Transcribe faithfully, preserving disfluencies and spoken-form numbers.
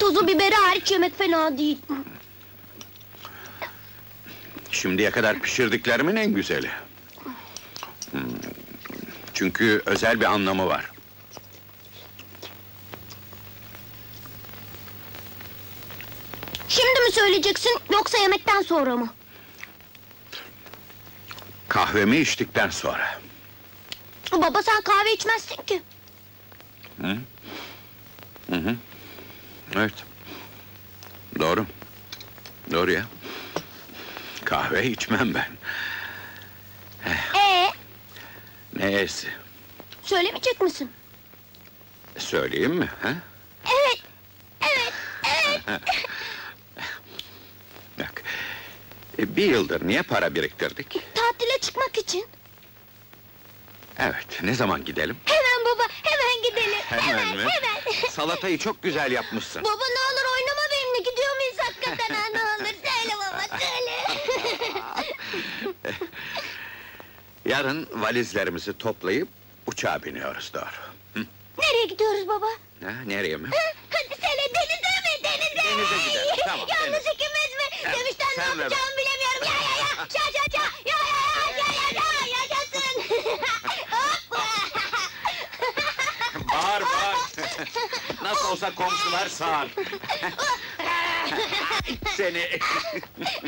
Tuzu biberi hariç yemek fena değil. Şimdiye kadar pişirdiklerimin en güzeli. Hmm, Çünkü özel bir anlamı var. Şimdi mi söyleyeceksin, yoksa yemekten sonra mı? Kahvemi içtikten sonra. Baba, sen kahve içmezsin ki. Hı? Hı hı. Evet. Doğru. Doğru ya. Kahve içmem ben. Ee, Neyse. söylemeyecek misin? Söyleyeyim mi? Ha? Evet, evet, evet. Bak. e, Bir yıldır niye para biriktirdik? Tatile çıkmak için. Evet, ne zaman gidelim? Hemen baba, hemen gidelim. Hemen mi? hemen. Salatayı çok güzel yapmışsın. Baba, ne olur oynama benimle, gidiyor muyuz hakikaten ha, ne olur söyle baba, söyle. Yarın valizlerimizi toplayıp uçağa biniyoruz, doğru. Hı? Nereye gidiyoruz baba? Ha, nereye mi? Hı, hadi söyle, denize mi, denize? Denize gidelim, tamam, Yalnız deniz. ikimiz mi? Evet, Dövüşten ne sen ve ben. yapacağımı bilemiyorum, ya ya ya! Şa şa şa! Ya ya ya ya ya ya! Yaşasın! Hoppa! Bağır, bağır! Nasıl olsa komşular sağır! Seni!